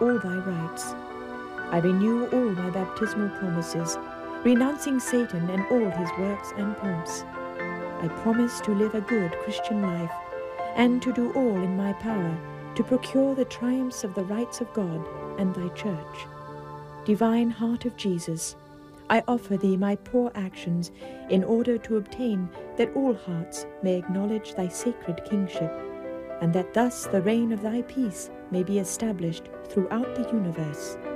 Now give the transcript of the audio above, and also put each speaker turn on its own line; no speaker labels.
all thy rights. I renew all my baptismal promises, renouncing Satan and all his works and pomps. I promise to live a good Christian life, and to do all in my power to procure the triumphs of the rights of God and thy church. Divine Heart of Jesus, I offer thee my poor actions in order to obtain that all hearts may acknowledge thy sacred kingship, and that thus the reign of thy peace may be established throughout the universe.